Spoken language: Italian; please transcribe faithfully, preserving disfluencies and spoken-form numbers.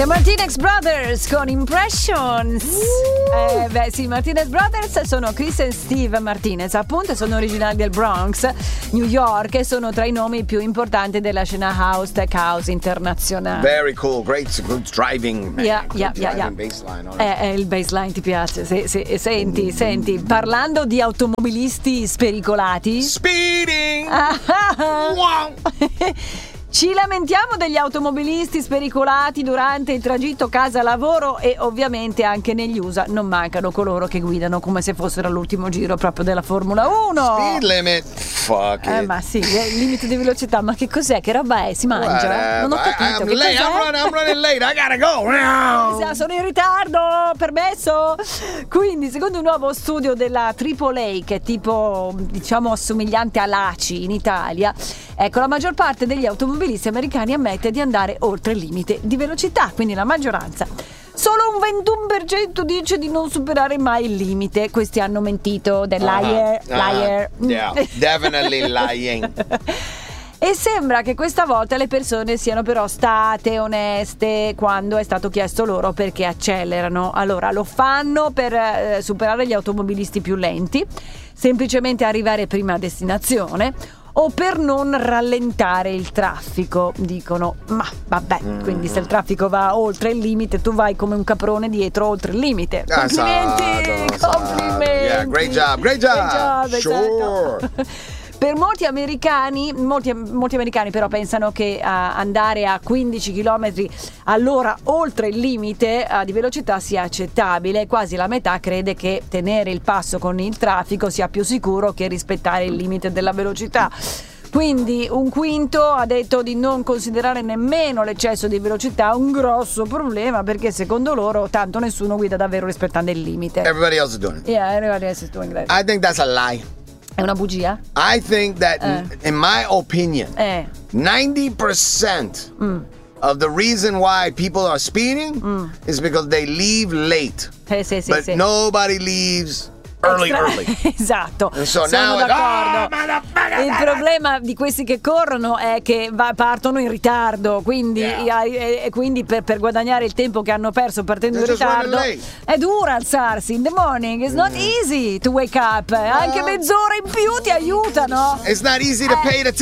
The Martinez Brothers con Impressions. Uh. Eh, beh sì, Martinez Brothers sono Chris e Steve Martinez, appunto, sono originali del Bronx, New York, e sono tra i nomi più importanti della scena house, tech house internazionale. Very cool, great, good driving. Man. Yeah, good yeah, driving yeah, baseline on eh, eh, il baseline ti piace? Sì, sì. Senti, mm. senti, parlando di automobilisti spericolati. Speeding. Wow. Ci lamentiamo degli automobilisti spericolati durante il tragitto casa-lavoro e ovviamente anche negli U S A non mancano coloro che guidano come se fossero all'ultimo giro proprio della Formula uno. Speed limit, fuck eh, it. Ma sì, il limite di velocità, ma che cos'è? Che roba è? Si mangia? What, non ho capito. I, I'm, che late. I'm, running, I'm running late, I gotta go now. Sono in ritardo, permesso? Quindi, secondo un nuovo studio della tripla A, che è tipo, diciamo, assomigliante all'A C I in Italia, ecco, la maggior parte degli automobilisti americani ammette di andare oltre il limite di velocità, quindi la maggioranza. Solo un ventuno per cento dice di non superare mai il limite. Questi hanno mentito, del liar, uh-huh. liar. Uh-huh. Yeah, definitely lying. E sembra che questa volta le persone siano però state oneste quando è stato chiesto loro perché accelerano. Allora, lo fanno per eh, superare gli automobilisti più lenti, semplicemente arrivare prima a destinazione, o per non rallentare il traffico, dicono. Ma vabbè, quindi se il traffico va oltre il limite, tu vai come un caprone dietro oltre il limite. Complimenti, esatto, complimenti. Yeah, great job, great job. Great job, sure. Esatto. Per molti americani, molti, molti americani però pensano che uh, andare a quindici chilometri all'ora oltre il limite uh, di velocità sia accettabile. Quasi la metà crede che tenere il passo con il traffico sia più sicuro che rispettare il limite della velocità. Quindi un quinto ha detto di non considerare nemmeno l'eccesso di velocità un grosso problema, perché secondo loro tanto nessuno guida davvero rispettando il limite. Everybody else is doing it. Yeah, everybody else is doing that. I think that's a lie. È una bugia? I think that, Eh. in my opinion, Eh. ninety percent mm. of the reason why people are speeding mm. is because they leave late. Eh, sì, sì, but sì. nobody leaves early, Extra- early. Esatto. And so Sono now it's, d'accordo. oh, Il problema di questi che corrono è che va- partono in ritardo, quindi, Yeah. e, e quindi per, per guadagnare il tempo che hanno perso partendo in They're just ritardo running è dura alzarsi. In the morning it's not easy to wake up. Anche mezz'ora in più ti aiutano. It's not easy to Eh. pay the